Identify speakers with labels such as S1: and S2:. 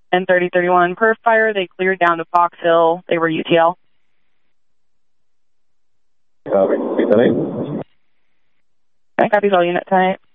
S1: and 3031 per fire. They cleared down to Fox Hill. They were UTL.
S2: Copy. 10-8.
S1: Copies all unit tonight.